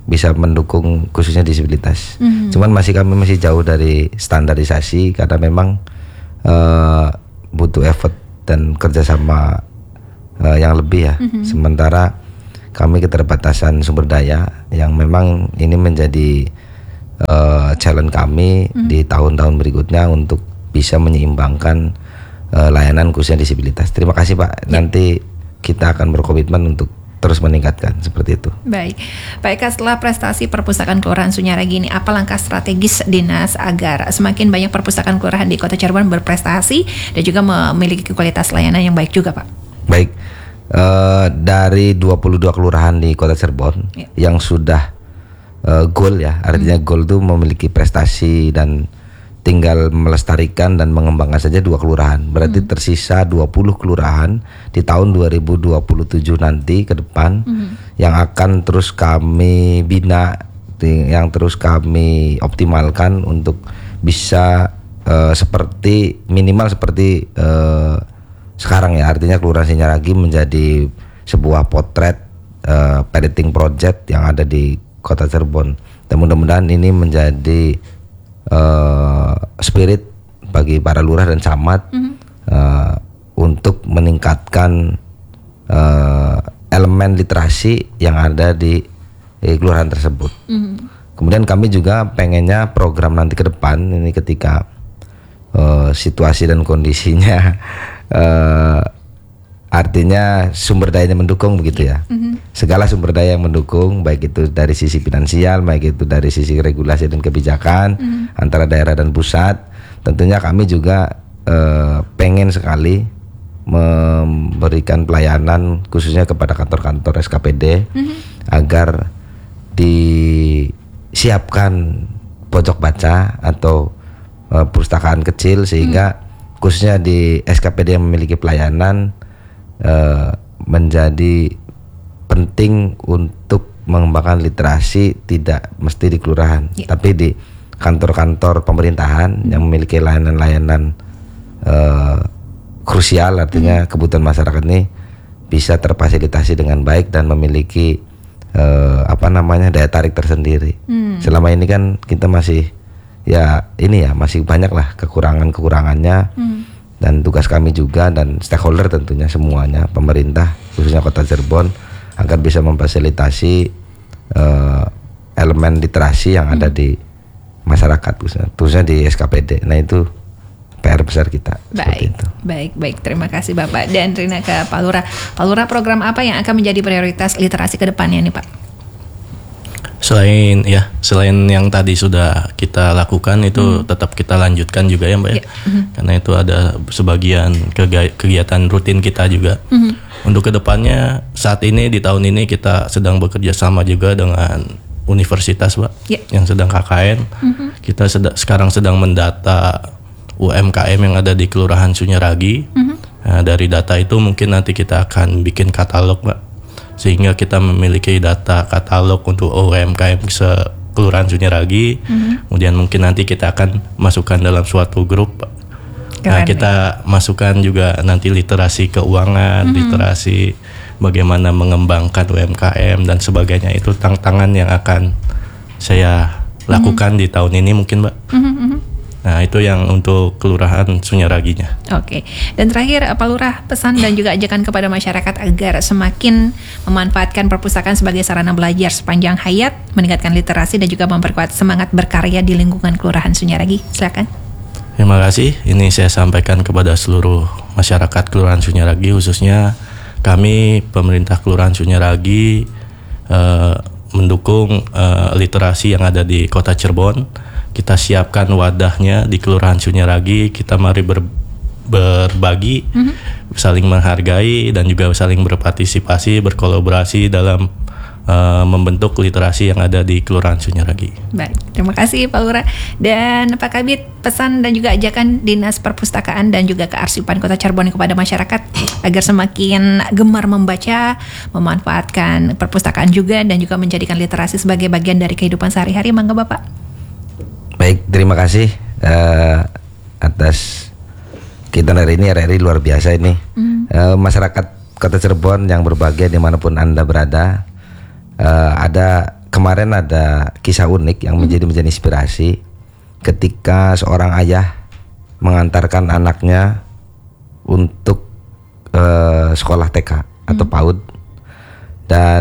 bisa mendukung khususnya disabilitas. Cuman kami masih jauh dari standarisasi karena memang butuh effort dan kerjasama yang lebih ya. Sementara kami keterbatasan sumber daya yang memang ini menjadi challenge kami di tahun-tahun berikutnya untuk bisa menyeimbangkan layanan khususnya disabilitas. Terima kasih Pak. Nanti kita akan berkomitmen untuk terus meningkatkan seperti itu.
Baik, Pak Eka, setelah prestasi perpustakaan Kelurahan Sunyaragi ini, apa langkah strategis Dinas agar semakin banyak perpustakaan kelurahan di Kota Cirebon berprestasi dan juga memiliki kualitas layanan yang baik juga, Pak?
Baik, dari 22 kelurahan di Kota Cirebon yang sudah goal ya, artinya goal itu memiliki prestasi dan tinggal melestarikan dan mengembangkan saja 2 kelurahan. Berarti tersisa 20 kelurahan di tahun 2027 nanti ke depan yang akan terus kami bina, yang terus kami optimalkan untuk bisa seperti minimal seperti sekarang ya. Artinya Kelurahan Sunyaragi menjadi sebuah potret parenting project yang ada di Kota Cirebon. Dan mudah-mudahan ini menjadi spirit bagi para lurah dan camat untuk meningkatkan elemen literasi yang ada di kelurahan tersebut. Kemudian kami juga pengennya program nanti ke depan ini ketika situasi dan kondisinya artinya sumber dayanya mendukung begitu ya. Segala sumber daya yang mendukung, baik itu dari sisi finansial, baik itu dari sisi regulasi dan kebijakan antara daerah dan pusat. Tentunya kami juga pengen sekali memberikan pelayanan khususnya kepada kantor-kantor SKPD agar disiapkan pojok baca atau perpustakaan kecil sehingga khususnya di SKPD yang memiliki pelayanan menjadi penting untuk mengembangkan literasi tidak mesti di kelurahan, tapi di kantor-kantor pemerintahan yang memiliki layanan-layanan krusial, artinya kebutuhan masyarakat ini bisa terfasilitasi dengan baik dan memiliki daya tarik tersendiri. Selama ini kan kita masih masih banyak lah kekurangannya. Dan tugas kami juga dan stakeholder tentunya semuanya, pemerintah khususnya Kota Cirebon agar bisa memfasilitasi elemen literasi yang ada di masyarakat khususnya di SKPD. Nah itu PR besar kita.
Baik. Terima kasih Bapak. Dan Rina ke Pak Lurah. Pak Lurah, program apa yang akan menjadi prioritas literasi ke depannya nih Pak?
Selain yang tadi sudah kita lakukan itu tetap kita lanjutkan juga ya Mbak ya. Karena itu ada sebagian kegiatan rutin kita juga. Untuk kedepannya saat ini di tahun ini kita sedang bekerja sama juga dengan universitas Mbak yang sedang KKN. Kita sekarang sedang mendata UMKM yang ada di Kelurahan Sunyaragi. Nah, dari data itu mungkin nanti kita akan bikin katalog Mbak, sehingga kita memiliki data katalog untuk UMKM Kelurahan Sunyaragi. Kemudian mungkin nanti kita akan masukkan dalam suatu grup. Nah, kita masukkan juga nanti literasi keuangan, literasi bagaimana mengembangkan UMKM dan sebagainya. Itu tantangan yang akan saya lakukan di tahun ini mungkin Mbak. Nah itu yang untuk Kelurahan Sunyaraginya.
Oke. Dan terakhir Pak Lurah, pesan dan juga ajakan kepada masyarakat agar semakin memanfaatkan perpustakaan sebagai sarana belajar sepanjang hayat, meningkatkan literasi dan juga memperkuat semangat berkarya di lingkungan Kelurahan Sunyaragi. Silakan.
Terima kasih. Ini saya sampaikan kepada seluruh masyarakat Kelurahan Sunyaragi, khususnya kami pemerintah Kelurahan Sunyaragi mendukung literasi yang ada di Kota Cirebon. Kita siapkan wadahnya di Kelurahan Sunyaragi. Kita mari berbagi, saling menghargai dan juga saling berpartisipasi, berkolaborasi dalam membentuk literasi yang ada di Kelurahan Sunyaragi.
Baik, terima kasih Pak Lurah. Dan Pak Kabid, pesan dan juga ajakan Dinas Perpustakaan dan juga Kearsipan Kota Cirebon kepada masyarakat agar semakin gemar membaca, memanfaatkan perpustakaan juga dan juga menjadikan literasi sebagai bagian dari kehidupan sehari-hari. Mangga Bapak.
Baik, terima kasih atas kita hari ini. RRI luar biasa ini. Masyarakat Kota Cirebon yang berbahagia dimanapun Anda berada, ada kemarin ada kisah unik yang menjadi inspirasi ketika seorang ayah mengantarkan anaknya untuk sekolah TK atau PAUD, dan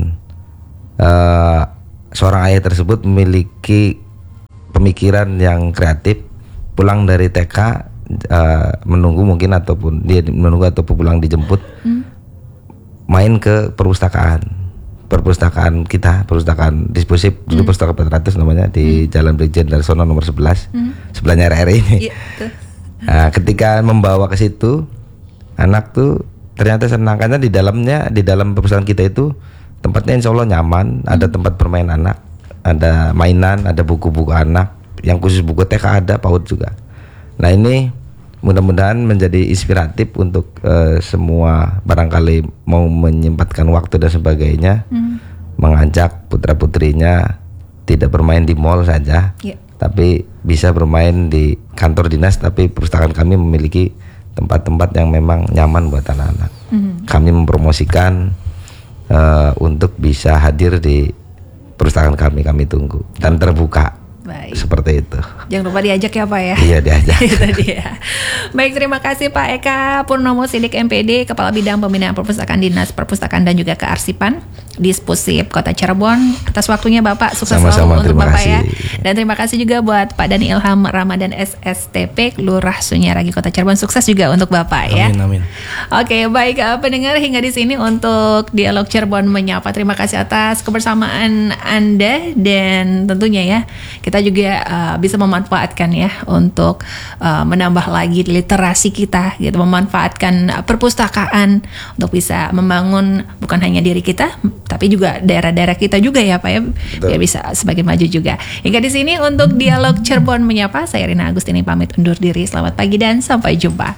seorang ayah tersebut memiliki pemikiran yang kreatif. Pulang dari TK menunggu mungkin ataupun dia menunggu ataupun pulang dijemput, main ke perpustakaan kita, perpustakaan disposif dulu, perpustakaan 400 namanya, di Jalan Brigjen Darsono nomor 11, sebelahnya RRI ini. Nah, ketika membawa ke situ, anak tuh ternyata senang karena di dalam perpustakaan kita itu tempatnya insya Allah nyaman, ada tempat bermain anak, ada mainan, ada buku-buku anak, yang khusus buku TK ada, PAUD juga. Nah ini mudah-mudahan menjadi inspiratif untuk semua barangkali mau menyempatkan waktu dan sebagainya, mengajak putra-putrinya tidak bermain di mall saja, tapi bisa bermain di kantor dinas, tapi perpustakaan kami memiliki tempat-tempat yang memang nyaman buat anak-anak. Kami mempromosikan untuk bisa hadir di perpustakaan kami tunggu dan terbuka.
Baik.
Seperti itu.
Jangan lupa diajak ya Pak ya.
Iya, diajak.
Itu dia. Baik, terima kasih Pak Eka Purnomo Sidik MPD, Kepala Bidang Pembinaan Perpustakaan Dinas Perpustakaan dan juga Kearsipan Disposif Kota Cirebon, atas waktunya Bapak. Sukses selalu untuk Bapak ya. Dan terima kasih juga buat Pak Dani Ilham Ramadan SSTP Lurah Sunyaragi Kota Cirebon. Sukses juga untuk Bapak ya.
Amin.
Oke, baik pendengar, hingga di sini untuk Dialog Cirebon Menyapa. Terima kasih atas kebersamaan Anda, dan tentunya ya kita juga bisa memanfaatkan ya untuk menambah lagi literasi kita gitu, memanfaatkan perpustakaan untuk bisa membangun bukan hanya diri kita tapi juga daerah-daerah kita juga ya Pak ya. Biar bisa semakin maju juga. Hingga di sini untuk Dialog Cirebon Menyapa, saya Rina Agustini pamit undur diri. Selamat pagi dan sampai jumpa.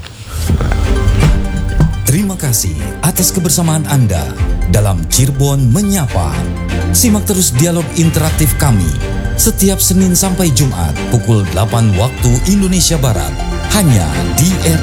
Terima kasih atas kebersamaan Anda dalam Cirebon Menyapa. Simak terus dialog interaktif kami setiap Senin sampai Jumat pukul 8 waktu Indonesia Barat hanya di